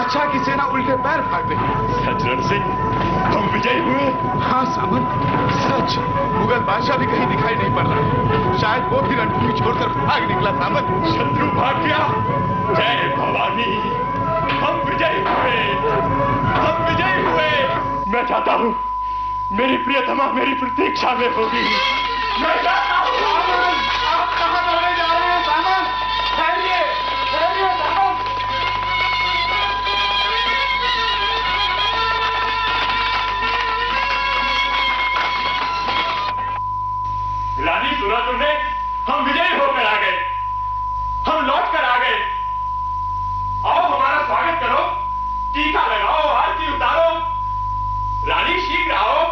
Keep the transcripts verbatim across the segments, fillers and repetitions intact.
बादशाह की सेना उल्टे पैर भाग रही है। सच रण सिंह, हम विजयी हुए? हाँ सामंत, सच। मुगल बादशाह भी कहीं दिखाई नहीं पड़ रहा। शायद वो भी रणभूमि छोड़कर भाग निकला सामंत। शत्रु भाग गया। जय भवानी, हम विजयी हुए, हम विजयी हुए। मैं चाहता हूँ मेरी प्रियतमा मेरी प्रतीक्षा में होगी। मैं चाहता हूँ। सामंत, आप कहाँ दौड़े जा रहे हैं सामंत? ठहरिए, ठहरिए सामंत। रानी, सुना तुमने? हम विजयी होकर आ गए, हम लौट कर आ गए। आओ हमारा स्वागत करो, टीका लगाओ, आरती उतारो। रानी शीघ्र आओ।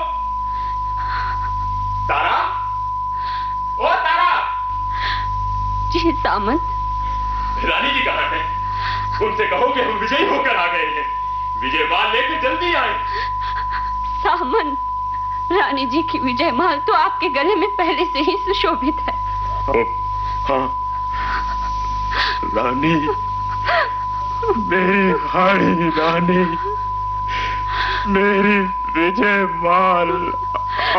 तारा, ओ तारा। जी सामंत। रानी जी कहाँ हैं? उनसे कहो कि हम विजयी होकर आ गए हैं। विजय माल लेकर जल्दी आए। सामंत, रानी जी की विजय माल तो आपके गले में पहले से ही सुशोभित है। ओ, हाँ रानी, मेरी हाड़ी रानी, मेरी विजय माल।